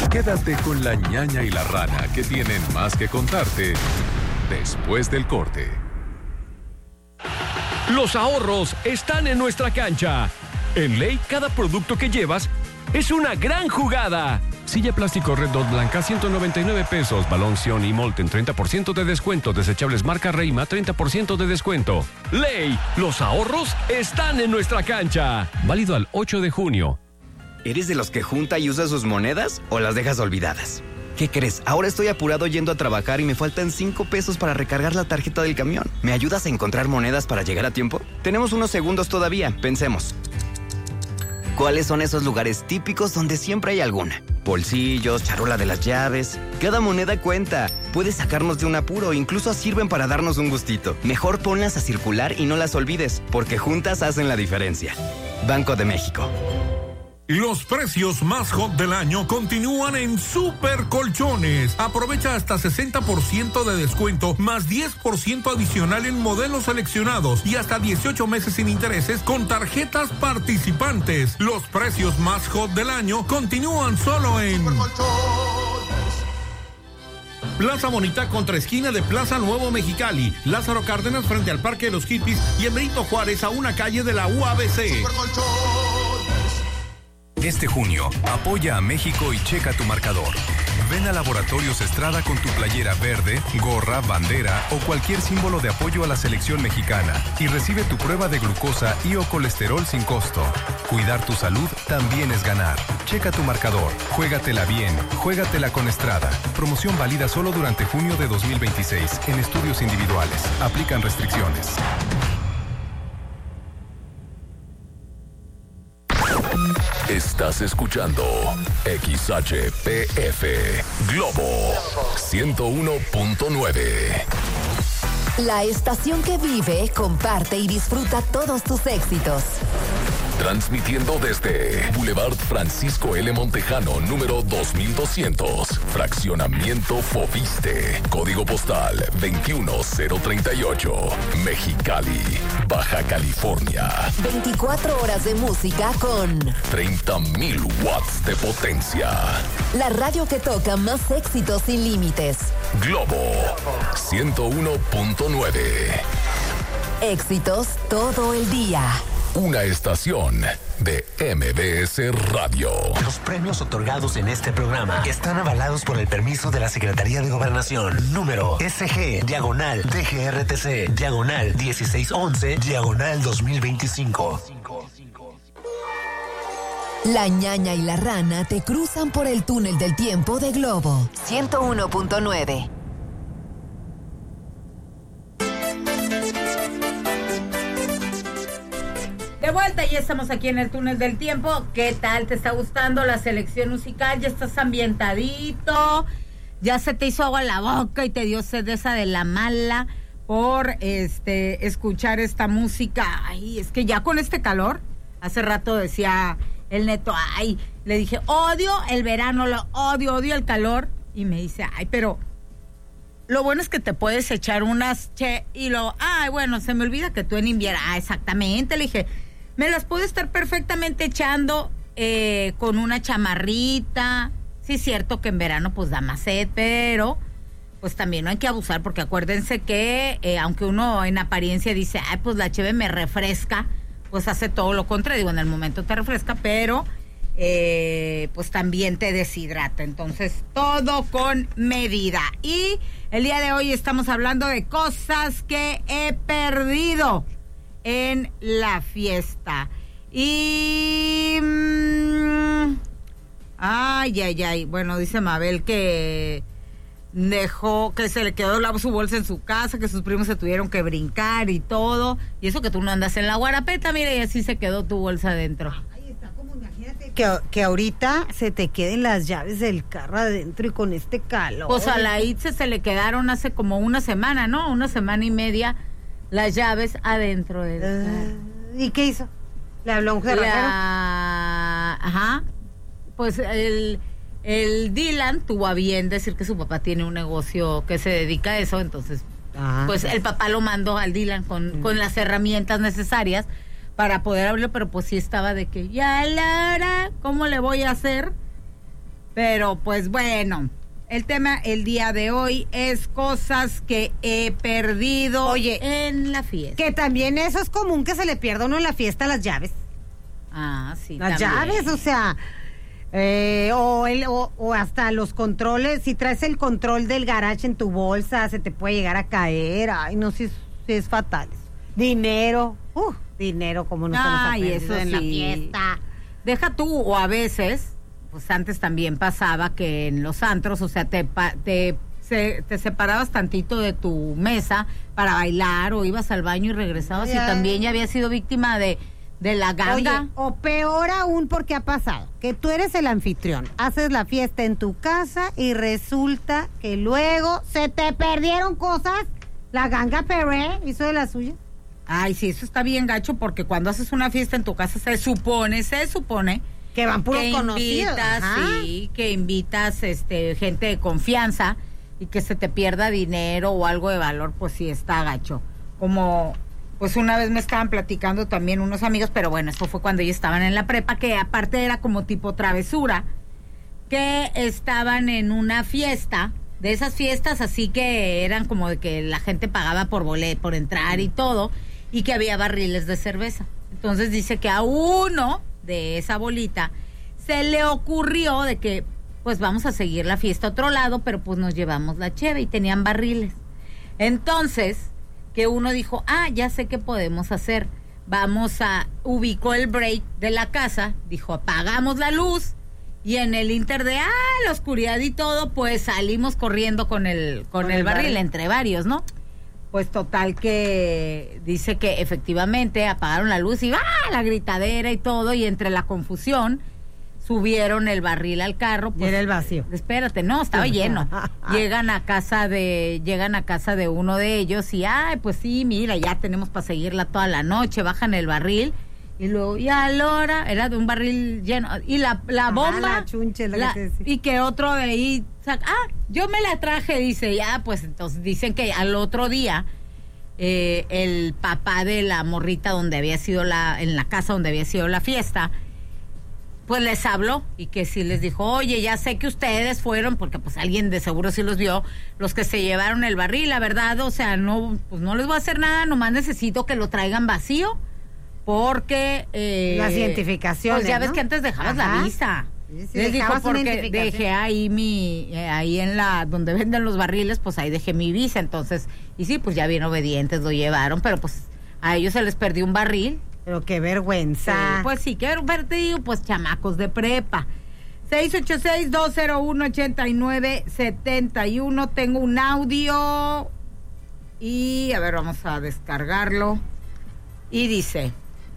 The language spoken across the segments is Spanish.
Quédate con la ñaña y la rana, que tienen más que contarte después del corte. Los ahorros están en nuestra cancha. En Ley, cada producto que llevas es una gran jugada. Silla plástico Red Dot blanca, 199 pesos. Balón Sion y Molten, 30% de descuento. Desechables marca Reima, 30% de descuento. Ley, los ahorros están en nuestra cancha. Válido al 8 de junio. ¿Eres de los que junta y usa sus monedas o las dejas olvidadas? ¿Qué crees? Ahora estoy apurado yendo a trabajar y me faltan 5 pesos para recargar la tarjeta del camión. ¿Me ayudas a encontrar monedas para llegar a tiempo? Tenemos unos segundos todavía, pensemos. ¿Cuáles son esos lugares típicos donde siempre hay alguna? Bolsillos, charola de las llaves. Cada moneda cuenta. Puede sacarnos de un apuro, incluso sirven para darnos un gustito. Mejor ponlas a circular y no las olvides, porque juntas hacen la diferencia. Banco de México. Los precios más hot del año continúan en Super Colchones. Aprovecha hasta 60% de descuento, más 10% adicional en modelos seleccionados y hasta 18 meses sin intereses con tarjetas participantes. Los precios más hot del año continúan solo en Plaza Bonita, contra esquina de Plaza Nuevo Mexicali, Lázaro Cárdenas frente al Parque de los Hippies y en Benito Juárez a una calle de la UABC. Este junio, apoya a México y checa tu marcador. Ven a Laboratorios Estrada con tu playera verde, gorra, bandera o cualquier símbolo de apoyo a la selección mexicana y recibe tu prueba de glucosa y o colesterol sin costo. Cuidar tu salud también es ganar. Checa tu marcador. Juégatela bien. Juégatela con Estrada. Promoción válida solo durante junio de 2026 en estudios individuales. Aplican restricciones. Estás escuchando XHPF Globo 101.9. La estación que vive, comparte y disfruta todos tus éxitos. Transmitiendo desde Boulevard Francisco L. Montejano, número 2200, Fraccionamiento Foviste, Código Postal 21038, Mexicali, Baja California. 24 horas de música con 30,000 watts de potencia. La radio que toca más éxitos sin límites. Globo 101.9. Éxitos todo el día. Una estación de MBS Radio. Los premios otorgados en este programa están avalados por el permiso de la Secretaría de Gobernación. Número SG/DGRTC/1611/2025. La ñaña y la rana te cruzan por el túnel del tiempo de Globo 101.9. De vuelta, ya estamos aquí en el túnel del tiempo. ¿Qué tal? ¿Te está gustando la selección musical? ¿Ya estás ambientadito? ¿Ya se te hizo agua en la boca y te dio sed esa de la mala por escuchar esta música? Ay, es que ya con este calor, hace rato decía el Neto, ay, le dije, odio el verano, lo odio el calor. Y me dice, ay, pero lo bueno es que te puedes echar unas y luego, ay, bueno, se me olvida que tú en invierno, exactamente, le dije, me las puedo estar perfectamente echando con una chamarrita. Sí, es cierto que en verano pues da más sed, pero pues también no hay que abusar, porque acuérdense que aunque uno en apariencia dice, ay, pues la cheve me refresca, pues hace todo lo contrario. Digo, en el momento te refresca, pero pues también te deshidrata. Entonces, todo con medida. Y el día de hoy estamos hablando de cosas que he perdido en la fiesta. Y ay. Bueno, dice Mabel que dejó, que se le quedó su bolsa en su casa, que sus primos se tuvieron que brincar y todo. Y eso que tú no andas en la Guarapeta, mira, y así se quedó tu bolsa adentro. Ahí está, como imagínate que ahorita se te queden las llaves del carro adentro y con este calor. Pues a la Itze se le quedaron hace como una semana, ¿no? Una semana y media las llaves adentro del carro. ¿Y qué hizo? ¿Le habló a un jarrero? Ajá. Pues el Dylan tuvo a bien decir que su papá tiene un negocio que se dedica a eso, entonces pues el papá lo mandó al Dylan con las herramientas necesarias para poder abrirlo, pero pues sí estaba de que ya la hora, ¿cómo le voy a hacer? Pero pues bueno, el tema el día de hoy es cosas que he perdido en la fiesta. Que también eso es común, que se le pierda a uno en la fiesta las llaves. Ah, sí, Las también. llaves, o sea, o hasta los controles. Si traes el control del garage en tu bolsa, se te puede llegar a caer. Ay, no, si es fatal. Dinero, como no se nos ha perdido eso en la sí. fiesta. Deja tú, o a veces, pues antes también pasaba que en los antros, o sea, te separabas tantito de tu mesa para bailar, o ibas al baño y regresabas, y también ya habías sido víctima de la ganga. Oye, o peor aún, porque ha pasado que tú eres el anfitrión, haces la fiesta en tu casa y resulta que luego se te perdieron cosas. La ganga Peré hizo de la suya. Ay, sí, eso está bien gacho, porque cuando haces una fiesta en tu casa se supone que van puros conocidos. Que invitas gente de confianza, y que se te pierda dinero o algo de valor, pues sí está gacho. Como pues una vez me estaban platicando también unos amigos, pero bueno, esto fue cuando ellos estaban en la prepa, que aparte era como tipo travesura, que estaban en una fiesta, de esas fiestas así que eran como de que la gente pagaba por entrar y todo, y que había barriles de cerveza. Entonces dice que a uno de esa bolita se le ocurrió de que pues vamos a seguir la fiesta a otro lado, pero pues nos llevamos la cheve, y tenían barriles. Entonces, que uno dijo, ya sé qué podemos hacer. Ubicó el break de la casa, dijo, apagamos la luz, y en el inter de la oscuridad y todo, pues salimos corriendo con el barril entre varios, ¿no? Pues total que dice que efectivamente apagaron la luz y la gritadera y todo, y entre la confusión subieron el barril al carro. Pues, y era el vacío. Espérate, no, estaba lleno. Llegan a casa de uno de ellos y, pues sí, mira, ya tenemos para seguirla toda la noche. Bajan el barril y luego, y a la hora, era de un barril lleno. Y la bomba. La chunche, y que otro de ahí, yo me la traje, dice, pues entonces dicen que al otro día, el papá de la morrita donde había sido en la casa donde había sido la fiesta, pues les habló, y que sí les dijo, oye, ya sé que ustedes fueron, porque pues alguien de seguro sí los vio, los que se llevaron el barril, la verdad, o sea, no, pues no les voy a hacer nada, nomás necesito que lo traigan vacío, porque las identificaciones, pues ya ves, ¿no? que antes dejabas la visa. Sí, Les dijo, porque dejé ahí ahí en donde venden los barriles, pues ahí dejé mi visa. Entonces, y sí, pues ya bien obedientes lo llevaron, pero pues a ellos se les perdió un barril. Pero qué vergüenza. Sí, pues sí, qué vergüenza, pues chamacos de prepa. 686-201-8971. Tengo un audio y a ver, vamos a descargarlo. Y dice: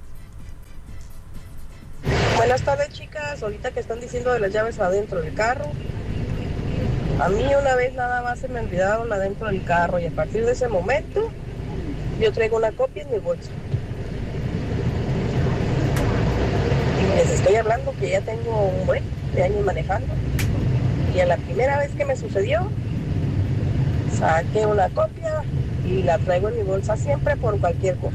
buenas tardes, chicas. Ahorita que están diciendo de las llaves adentro del carro, a mí una vez nada más se me olvidaron adentro del carro, y a partir de ese momento yo traigo una copia en mi bolsa. Y les estoy hablando que ya tengo un buen de años manejando, y a la primera vez que me sucedió saqué una copia y la traigo en mi bolsa siempre por cualquier cosa.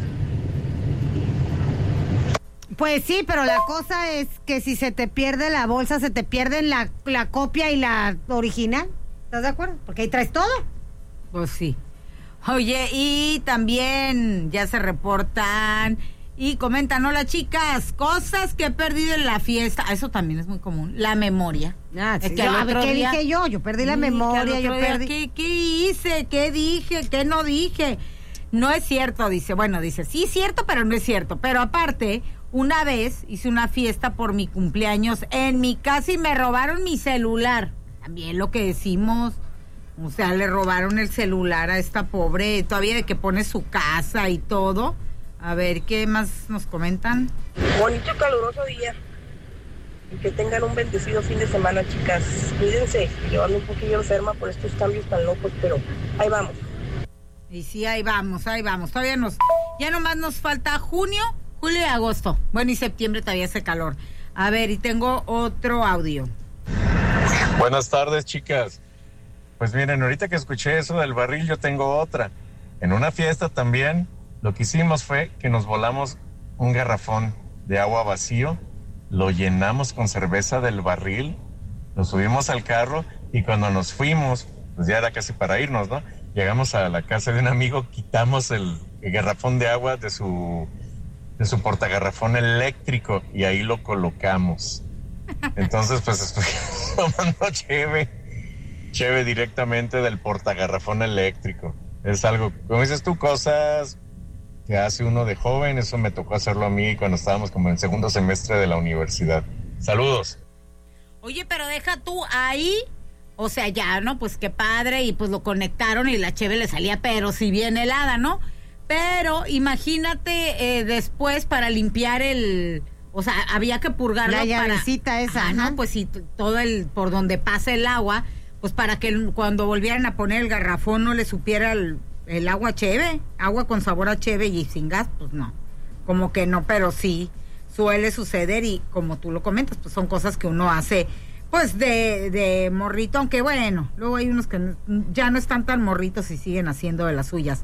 Pues sí, pero la cosa es que si se te pierde la bolsa, se te pierden la copia y la original. ¿Estás de acuerdo? Porque ahí traes todo. Pues sí. Oye, y también ya se reportan y comentan, hola chicas, cosas que he perdido en la fiesta. Eso también es muy común. La memoria. Sí. Que ¿Qué dije yo? Yo perdí la memoria, yo perdí. ¿Qué hice? ¿Qué dije? ¿Qué no dije? No es cierto, dice. Bueno, dice, sí es cierto, pero no es cierto. Pero aparte, una vez hice una fiesta por mi cumpleaños en mi casa y me robaron mi celular. También lo que decimos, o sea, le robaron el celular a esta pobre, todavía de que pone su casa y todo. A ver, ¿qué más nos comentan? Bonito y caluroso día. Y que tengan un bendecido fin de semana, chicas. Cuídense, yo ando un poquillo enferma por estos cambios tan locos, pero ahí vamos. Y sí, ahí vamos. Todavía ya nomás nos falta julio y agosto. Bueno, y septiembre todavía hace calor. A ver, y tengo otro audio. Buenas tardes, chicas. Pues miren, ahorita que escuché eso del barril, yo tengo otra. En una fiesta también, lo que hicimos fue que nos volamos un garrafón de agua vacío, lo llenamos con cerveza del barril Nos subimos al carro y cuando nos fuimos, pues ya era casi para irnos, ¿no? Llegamos a la casa de un amigo, quitamos el garrafón de agua de su portagarrafón eléctrico y ahí lo colocamos. Entonces, pues estuvimos tomando cheve directamente del portagarrafón eléctrico. Es algo, como dices tú, cosas que hace uno de joven. Eso me tocó hacerlo a mí cuando estábamos como en segundo semestre de la universidad. Saludos. Oye, pero deja tú ahí, o sea, ya, ¿no? Pues qué padre, y pues lo conectaron y la cheve le salía, pero si bien helada, ¿no? Pero imagínate después para limpiar o sea, había que purgarlo. La llavecita esa, ¿no? Pues sí, todo por donde pasa el agua, pues para que cuando volvieran a poner el garrafón no le supiera el agua cheve, agua con sabor a cheve y sin gas, pues no. Como que no, pero sí suele suceder y como tú lo comentas, pues son cosas que uno hace pues de morrito, aunque bueno, luego hay unos que ya no están tan morritos y siguen haciendo de las suyas.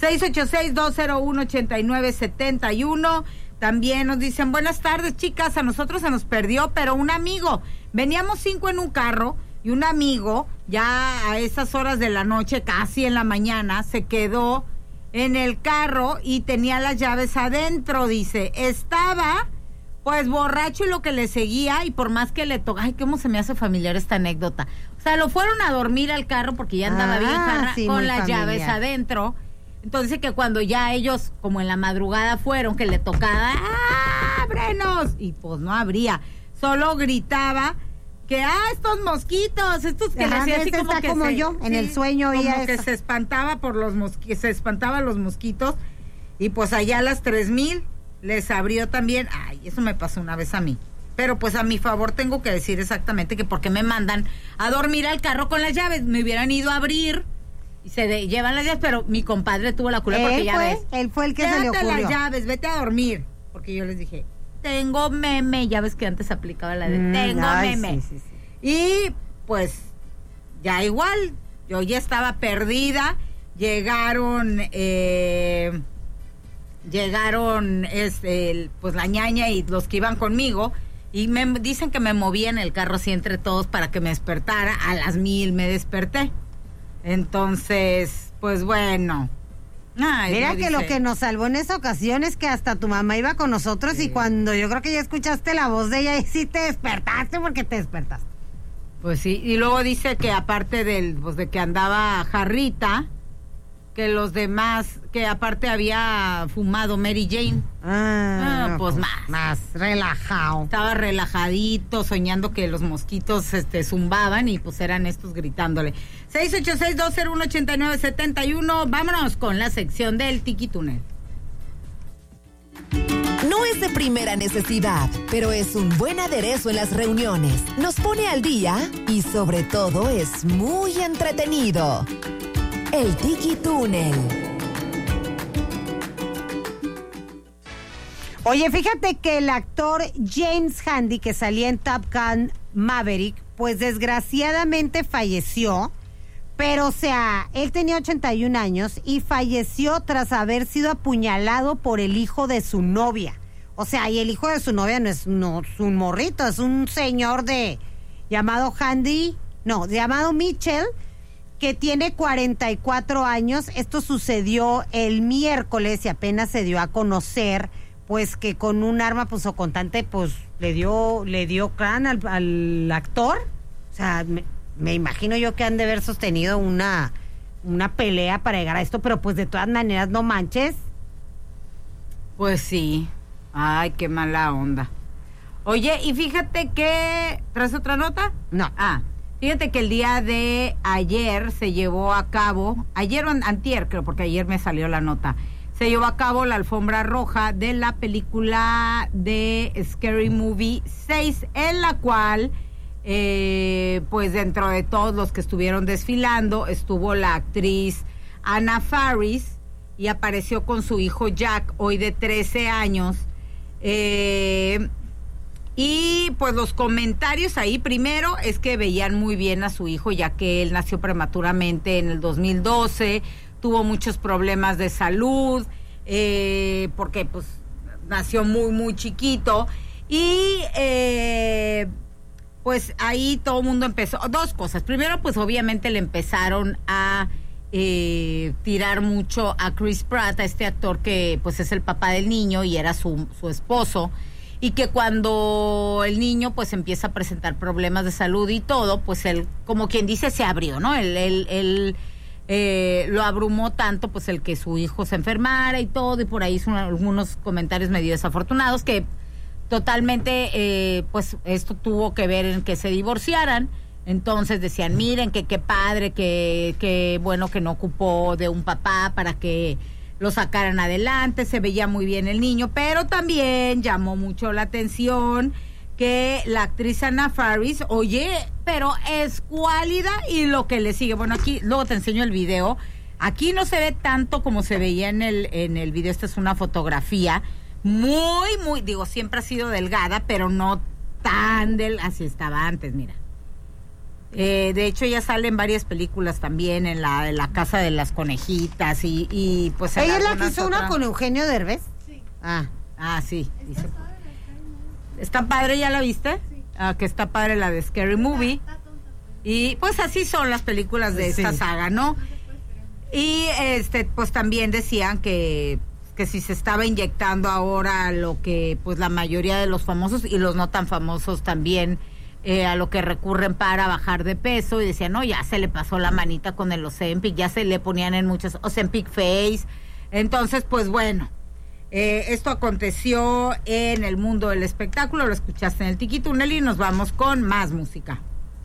686-201-8971. También nos dicen, buenas tardes, chicas, a nosotros se nos perdió, pero un amigo, veníamos 5 en un carro y un amigo, ya a esas horas de la noche, casi en la mañana, se quedó en el carro y tenía las llaves adentro, dice, estaba pues borracho y lo que le seguía, y por más que le toca, ay, cómo se me hace familiar esta anécdota. O sea, lo fueron a dormir al carro porque ya andaba bien jarra, sí, con las llaves adentro. Entonces que cuando ya ellos, como en la madrugada fueron, que le tocaba, ¡ábrenos! Y pues no abría, solo gritaba que, estos mosquitos, estos que le hacía así como que como yo, en el sueño. Como que se espantaba por los mosquitos, se espantaban los mosquitos, y pues allá a las 3,000 les abrió también. Ay, eso me pasó una vez a mí. Pero pues a mi favor tengo que decir exactamente que porque me mandan a dormir al carro con las llaves, me hubieran ido a abrir y se llevan las llaves, pero mi compadre tuvo la culpa porque ya ves. Él fue el que se le ocurrió. Las llaves, vete a dormir. Porque yo les dije, tengo meme, ya ves que antes aplicaba la de tengo meme. Sí. Y pues ya igual, yo ya estaba perdida, llegaron pues la ñaña y los que iban conmigo, y me dicen que me movía en el carro así entre todos para que me despertara. A las 1,000 me desperté. Entonces, pues bueno. Ay, mira que lo que nos salvó en esa ocasión es que hasta tu mamá iba con nosotros, y cuando yo creo que ya escuchaste la voz de ella y sí te despertaste porque te despertaste. Pues sí, y luego dice que aparte de que andaba jarrita, que los demás, que aparte había fumado Mary Jane. Pues más relajado. Estaba relajadito, soñando que los mosquitos zumbaban, y pues eran estos gritándole. 686-201-8971. Vámonos con la sección del Tiki Túnel. No es de primera necesidad, pero es un buen aderezo en las reuniones. Nos pone al día y sobre todo es muy entretenido. El Tiki Túnel. Oye, fíjate que el actor James Handy, que salía en Top Gun Maverick, pues desgraciadamente falleció. Pero, o sea, él tenía 81 años y falleció tras haber sido apuñalado por el hijo de su novia. O sea, y el hijo de su novia no es un morrito, es un señor llamado Mitchell, que tiene 44 años. Esto sucedió el miércoles y apenas se dio a conocer, pues, que con un arma punzocortante, pues, le dio crán al actor. O sea, me imagino yo que han de haber sostenido una pelea para llegar a esto, pero pues de todas maneras no manches. Pues sí. Ay, qué mala onda. Oye, y fíjate que... ¿traes otra nota? No. Fíjate que el día de ayer se llevó a cabo, ayer o antier, creo, porque ayer me salió la nota, se llevó a cabo la alfombra roja de la película de Scary Movie 6, en la cual, pues dentro de todos los que estuvieron desfilando, estuvo la actriz Anna Faris, y apareció con su hijo Jack, hoy de 13 años, y pues los comentarios ahí, primero, es que veían muy bien a su hijo, ya que él nació prematuramente en el 2012, tuvo muchos problemas de salud, porque pues nació muy, muy chiquito, y pues ahí todo el mundo empezó, dos cosas. Primero, pues obviamente le empezaron a tirar mucho a Chris Pratt, a este actor que pues es el papá del niño y era su esposo, y que cuando el niño pues empieza a presentar problemas de salud y todo, pues él, como quien dice, se abrió, ¿no? Él lo abrumó tanto pues el que su hijo se enfermara y todo, y por ahí hizo algunos comentarios medio desafortunados que totalmente pues esto tuvo que ver en que se divorciaran. Entonces decían, miren que qué padre, que bueno que no ocupó de un papá para que lo sacaran adelante, se veía muy bien el niño, pero también llamó mucho la atención que la actriz Anna Faris, oye, pero es cuálida y lo que le sigue. Bueno, aquí luego te enseño el video. Aquí no se ve tanto como se veía en el video. Esta es una fotografía muy, digo, siempre ha sido delgada, pero no tan así estaba antes, mira. De hecho, ella sale en varias películas también, en la Casa de las Conejitas y pues... ¿Ella es la que hizo una con Eugenio Derbez? Sí. Ah, sí. Dice, ¿está padre? ¿Ya la viste? Sí. Que está padre la de Scary Movie. Y pues así son las películas de esta saga, ¿no? Y pues también decían que si se estaba inyectando ahora lo que pues la mayoría de los famosos y los no tan famosos también a lo que recurren para bajar de peso, y decían, no, ya se le pasó la manita con el Ozempic, ya se le ponían en muchas Ozempic Face. Entonces pues bueno, esto aconteció en el mundo del espectáculo, lo escuchaste en el Tiki Túnel y nos vamos con más música.